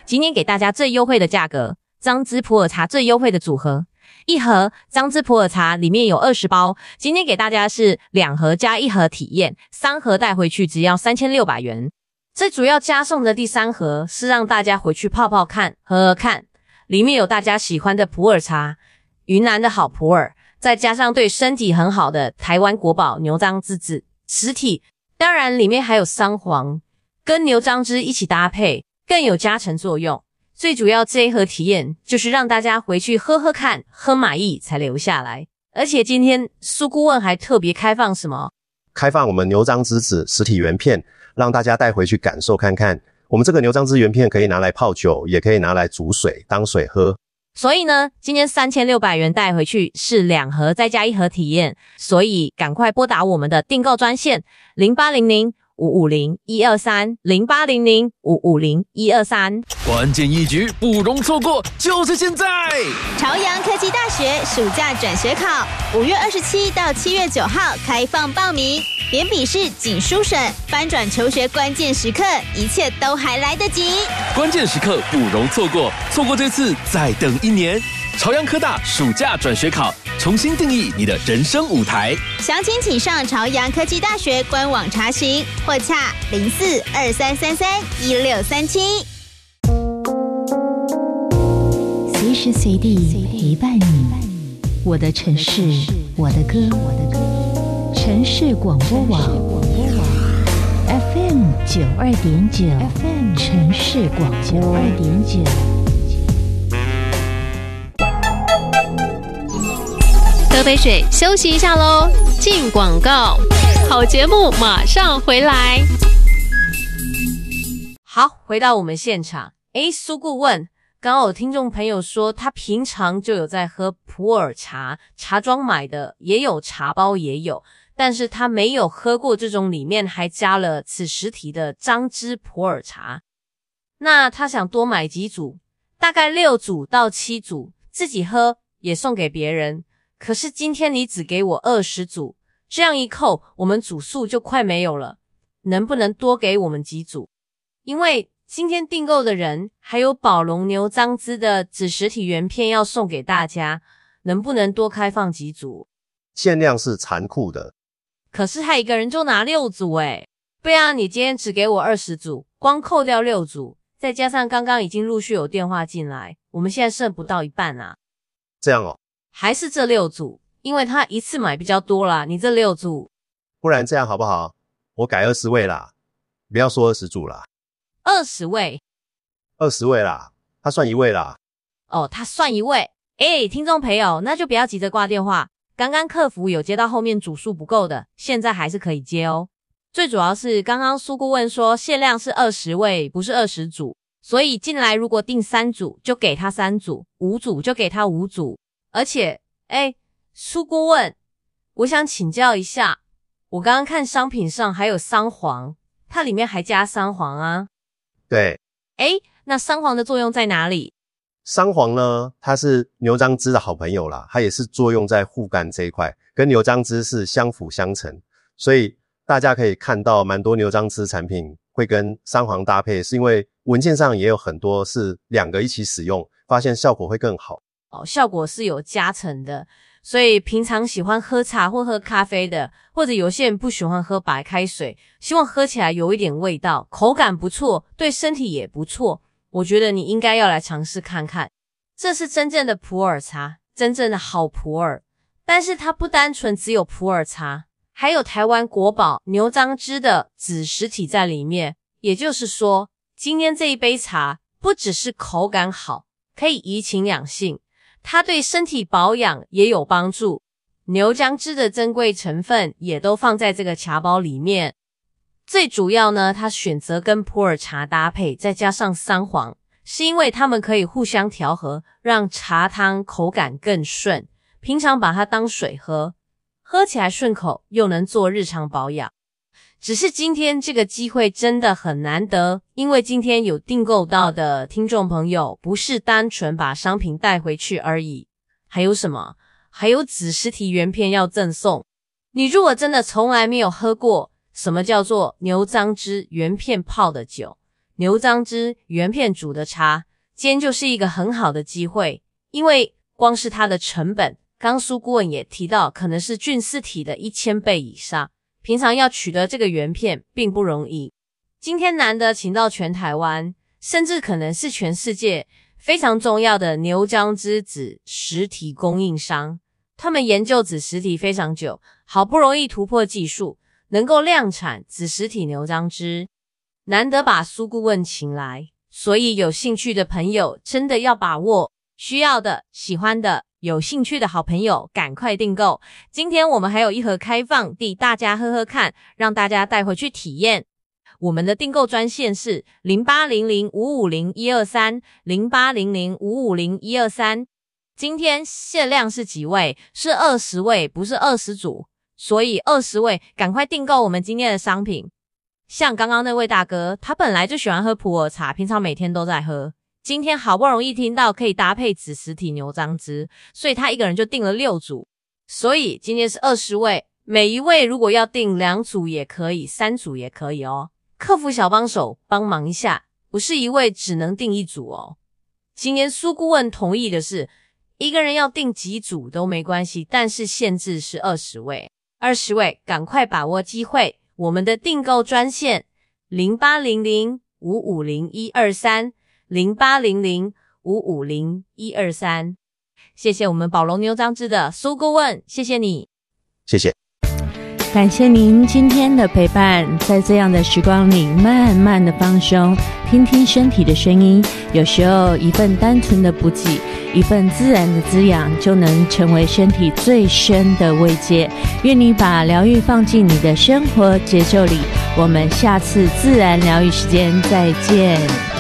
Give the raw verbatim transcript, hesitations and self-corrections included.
今天给大家最优惠的价格，张之普洱茶最优惠的组合，一盒张之普洱茶里面有二十包，今天给大家是两盒加一盒体验，三盒带回去只要三千六百元。最主要加送的第三盒是让大家回去泡泡看，喝喝看，里面有大家喜欢的普洱茶，云南的好普洱，再加上对身体很好的台湾国宝牛樟芝子实体，当然里面还有桑黄，跟牛樟芝一起搭配更有加成作用。最主要这一盒体验就是让大家回去喝喝看，喝满意才留下来。而且今天苏顾问还特别开放什么？ 开放我们牛樟芝子实体原片，让大家带回去感受看看。我们这个牛樟芝原片可以拿来泡酒，也可以拿来煮水当水喝。 所以呢，今天三千六百元带回去是两盒再加一盒体验，所以赶快拨打我们的订购专线零八零零五五零一二三 零八零零五五零一二三。 关键一局不容错过，就是现在！ 朝阳科技大学暑假转学考，五月二十七到七月九号开放报名，连笔试、仅书审、翻转求学关键时刻，一切都还来得及。 关键时刻不容错过，错过这次再等一年。朝阳科大暑假转学考，重新定义你的人生舞台。 详情请上朝阳科技大学官网查询，或洽零四二三三三一六三七。 随时随地陪伴你，我的城市，我的歌，城市广播网 F M 九二点九 ，F M 城市广播二点九。 喝杯水，休息一下喽。进广告，好节目马上回来。 好，回到我们现场。诶，苏顾问，刚刚有听众朋友说他平常就有在喝普洱茶，茶庄买的也有，茶包也有，但是他没有喝过这种里面还加了此实体的张之普洱茶。那他想多买几组，大概六组到七组，自己喝也送给别人。可是今天你只给我二十组，这样一扣，我们组数就快没有了。能不能多给我们几组？因为今天订购的人还有宝龙牛樟芝的纸实体原片要送给大家，能不能多开放几组？ 限量是残酷的。 可是他一个人就拿六组诶。对啊，你今天只给我二十组，光扣掉六组，再加上刚刚已经陆续有电话进来，我们现在剩不到一半啊。 这样哦。 还是这六组，因为他一次买比较多啦，你这六组。 不然这样好不好？我改二十位啦，不要说二十组啦。 二十位？ 二十位啦，他算一位啦。 哦，他算一位。诶，听众朋友，那就不要急着挂电话。刚刚客服有接到后面组数不够的，现在还是可以接哦。最主要是刚刚苏顾问说限量是二十位，不是二十组，所以进来如果订三组就给他三组，五组就给他五组。而且，诶，苏顾问，我想请教一下，我刚刚看商品上还有桑黄，它里面还加桑黄啊？ 对。 诶，那桑黄的作用在哪里？ 桑黄呢，它是牛樟芝的好朋友啦，它也是作用在护肝这一块，跟牛樟芝是相辅相成，所以大家可以看到蛮多牛樟芝产品会跟桑黄搭配，是因为文件上也有很多是两个一起使用，发现效果会更好。 哦，效果是有加成的，所以平常喜欢喝茶或喝咖啡的，或者有些人不喜欢喝白开水，希望喝起来有一点味道，口感不错，对身体也不错，我觉得你应该要来尝试看看。这是真正的普洱茶，真正的好普洱，但是它不单纯只有普洱茶，还有台湾国宝牛樟芝的纸实体在里面，也就是说，今天这一杯茶不只是口感好，可以怡情养性，它对身体保养也有帮助，牛樟芝的珍贵成分也都放在这个茶包里面。最主要呢，它选择跟普洱茶搭配，再加上桑黄，是因为它们可以互相调和，让茶汤口感更顺。平常把它当水喝，喝起来顺口，又能做日常保养。只是今天这个机会真的很难得，因为今天有订购到的听众朋友不是单纯把商品带回去而已，还有什么？还有纸实体原片要赠送。你如果真的从来没有喝过什么叫做牛樟芝原片泡的酒， 牛樟芝原片煮的茶，今天就是一个很好的机会，因为光是它的成本，刚苏顾问也提到，可能是菌丝体的一千倍以上，平常要取得这个原片并不容易。今天难得请到全台湾，甚至可能是全世界非常重要的牛樟芝子实体供应商，他们研究子实体非常久，好不容易突破技术，能够量产子实体牛樟芝，难得把苏顾问请来，所以有兴趣的朋友真的要把握，需要的、喜欢的、有兴趣的好朋友赶快订购。今天我们还有一盒开放递大家喝喝看，让大家带回去体验。我们的订购专线是零八零零五五零一二三 零八零零五五零一二三。今天限量是几位？是二十位，不是二十组，所以二十位赶快订购我们今天的商品。像刚刚那位大哥，他本来就喜欢喝普洱茶，平常每天都在喝，今天好不容易听到可以搭配子实体牛樟芝，所以他一个人就订了六组，所以今天是二十位，每一位如果要订两组也可以，三组也可以哦。客服小帮手帮忙一下，不是一位只能订一组哦。今天苏顾问同意的是，一个人要订几组都没关系，但是限制是二十位，二十位赶快把握机会。我们的订购专线零八零零五五零一二三 零八零零五五零一二三。谢谢我们宝龙牛樟芝的苏顾问，谢谢你， 谢谢。 感谢您今天的陪伴，在这样的时光里慢慢的放松，听听身体的声音，有时候一份单纯的补给，一份自然的滋养，就能成为身体最深的慰藉。愿你把疗愈放进你的生活节奏里，我们下次自然疗愈时间再见。